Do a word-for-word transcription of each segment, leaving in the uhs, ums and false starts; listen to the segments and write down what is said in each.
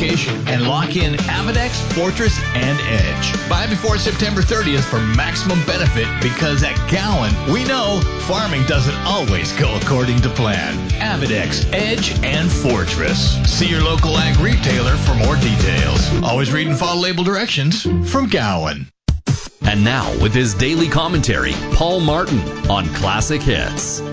location and lock in Avidex, Fortress, and Edge. Buy before September thirtieth for maximum benefit because at Gowan, we know farming doesn't always go according to plan. Avidex, Edge, and Fortress. See your local ag retailer for more details. Always read and follow label directions from Gowan. And now, with his daily commentary, Paul Martin on Classic Hits.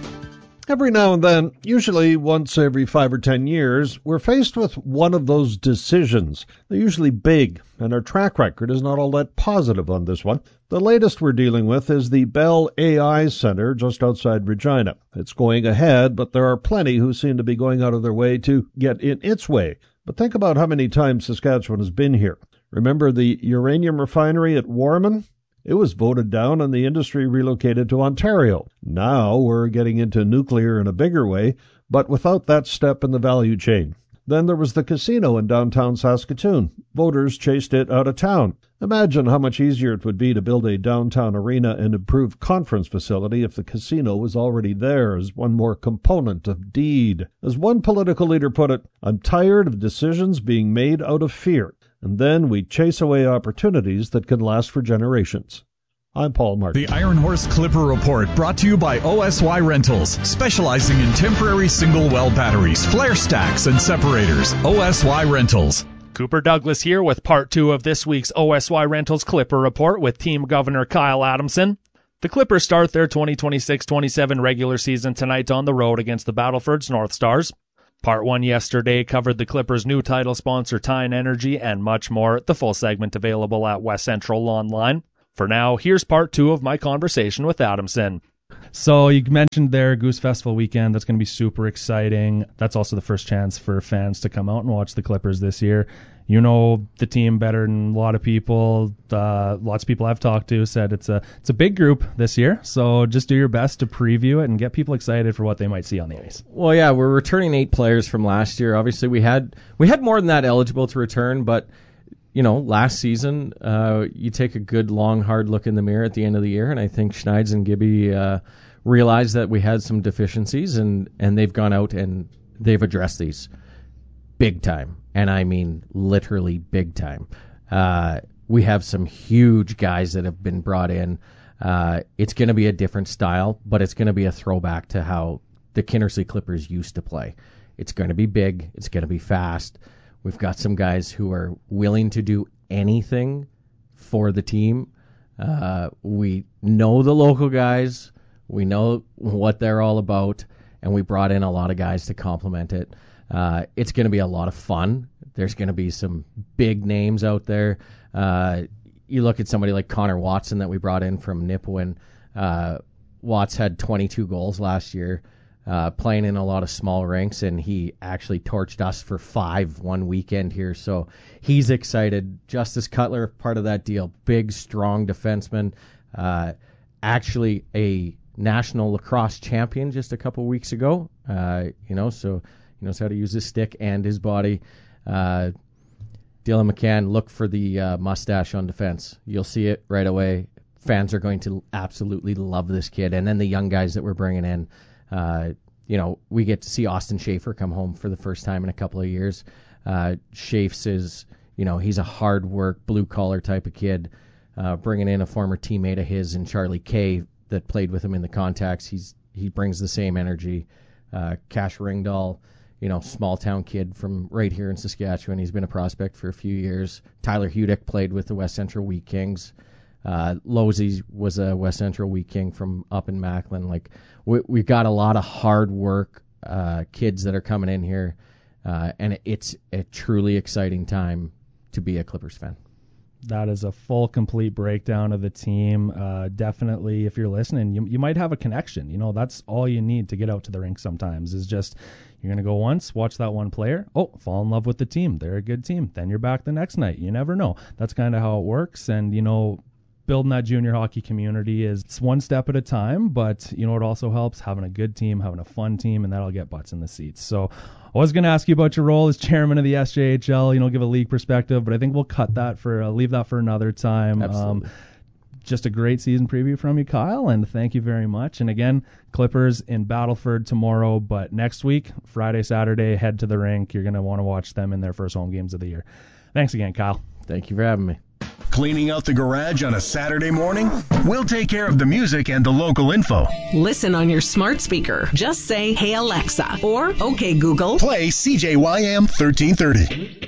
Every now and then, usually once every five or ten years, we're faced with one of those decisions. They're usually big, and our track record is not all that positive on this one. The latest we're dealing with is the Bell A I Center just outside Regina. It's going ahead, but there are plenty who seem to be going out of their way to get in its way. But think about how many times Saskatchewan has been here. Remember the uranium refinery at Warman? It was voted down and the industry relocated to Ontario. Now we're getting into nuclear in a bigger way, but without that step in the value chain. Then there was the casino in downtown Saskatoon. Voters chased it out of town. Imagine how much easier it would be to build a downtown arena and improved conference facility if the casino was already there as one more component of deed. As one political leader put it, I'm tired of decisions being made out of fear. And then we chase away opportunities that can last for generations. I'm Paul Martin. The Iron Horse Clipper Report brought to you by O S Y Rentals, specializing in temporary single well batteries, flare stacks, and separators. O S Y Rentals. Cooper Douglas here with part two of this week's O S Y Rentals Clipper Report with Team Governor Kyle Adamson. The Clippers start their twenty twenty-six twenty-seven regular season tonight on the road against the Battlefords North Stars. Part one yesterday covered the Clippers' new title sponsor, Tyne Energy, and much more. The full segment available at West Central Online. For now, here's part two of my conversation with Adamson. So you mentioned there Goose Festival weekend. That's going to be super exciting. That's also the first chance for fans to come out and watch the Clippers this year. You know the team better than a lot of people. Uh, lots of people I've talked to said it's a it's a big group this year. So just do your best to preview it and get people excited for what they might see on the ice. Well, yeah, we're returning eight players from last year. Obviously, we had we had more than that eligible to return, but you know, last season, uh, you take a good, long, hard look in the mirror at the end of the year, and I think Schneids and Gibby uh, realized that we had some deficiencies, and, and they've gone out and they've addressed these big time, and I mean literally big time. Uh, we have some huge guys that have been brought in. Uh, it's going to be a different style, but it's going to be a throwback to how the Kinnersley Clippers used to play. It's going to be big. It's going to be fast. We've got some guys who are willing to do anything for the team. Uh, we know the local guys. We know what they're all about, and we brought in a lot of guys to complement it. Uh, it's going to be a lot of fun. There's going to be some big names out there. Uh, you look at somebody like Connor Watson that we brought in from Nipawin. Uh, Watts had twenty-two goals last year. Uh, playing in a lot of small rinks, and he actually torched us for five one weekend here. So he's excited. Justice Cutler, part of that deal. Big, strong defenseman. Uh, actually a national lacrosse champion just a couple weeks ago. Uh, you know, so he knows how to use his stick and his body. Uh, Dylan McCann, look for the uh, mustache on defense. You'll see it right away. Fans are going to absolutely love this kid. And then the young guys that we're bringing in. Uh, you know, we get to see Austin Schaefer come home for the first time in a couple of years. Uh, Schaefs is, you know, he's a hard work, blue collar type of kid. Uh, bringing in a former teammate of his in Charlie Kay that played with him in the contacts. He's he brings the same energy. Uh, Cash Ringdahl, you know, small town kid from right here in Saskatchewan. He's been a prospect for a few years. Tyler Hudick played with the West Central Wheat Kings. Uh, Losey was a West Central Wheat King from up in Macklin. Like we we got a lot of hard work uh, kids that are coming in here, uh, and it's a truly exciting time to be a Clippers fan. That is a full, complete breakdown of the team. Uh, definitely, if you're listening, you you might have a connection. You know, that's all you need to get out to the rink sometimes is just you're going to go once, watch that one player, oh, fall in love with the team. They're a good team. Then you're back the next night. You never know. That's kind of how it works. And, you know, building that junior hockey community is it's one step at a time, but you know it also helps having a good team, having a fun team, and that'll get butts in the seats. So I was going to ask you about your role as chairman of the S J H L, you know, give a league perspective, but I think we'll cut that for, uh, leave that for another time. Absolutely. Um, just a great season preview from you, Kyle, and thank you very much. And again, Clippers in Battleford tomorrow, but next week, Friday, Saturday, head to the rink. You're going to want to watch them in their first home games of the year. Thanks again, Kyle. Thank you for having me. Cleaning out the garage on a Saturday morning? We'll take care of the music and the local info. Listen on your smart speaker. Just say, "Hey Alexa," or "Okay Google." Play C J Y M thirteen thirty.